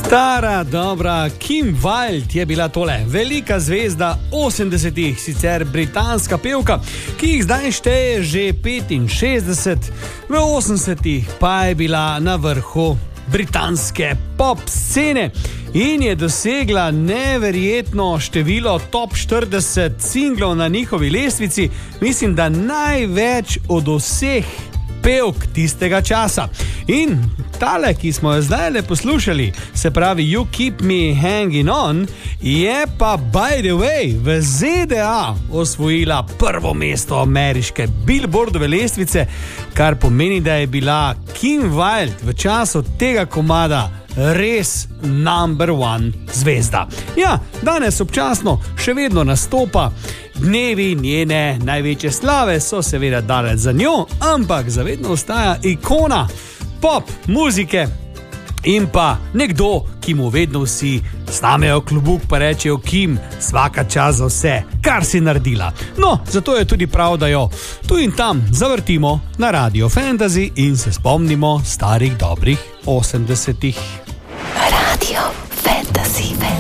Stara, dobra Kim Wilde je bila tole, velika zvezda 80-ih, sicer britanska pevka, ki jih zdaj šteje že 65, v 80-ih pa je bila na vrhu britanske pop scene in je dosegla neverjetno število top 40 singlov na njihovi lestvici, mislim, da največ od vseh pevk tistega časa. In tale, ki smo jo zdaj le poslušali, se pravi You Keep Me Hanging On, je pa by the way v ZDA osvojila prvo mesto ameriške Billboardove lestvice, kar pomeni, da je bila Kim Wilde v času tega komada res number one zvezda. Ja, danes občasno še vedno nastopa, dnevi njene največje slave so seveda daleč za njo, ampak zavedno ostaja ikona pop muzike in pa nekdo, ki mu vedno vsi snamejo klobuk pa rečejo: Kim, svaka čast za vse, kar si naredila. No, zato je tudi prav, da jo tu in tam zavrtimo na Radio Fantasy in se spomnimo starih dobrih 80-ih. Radio Fantasy.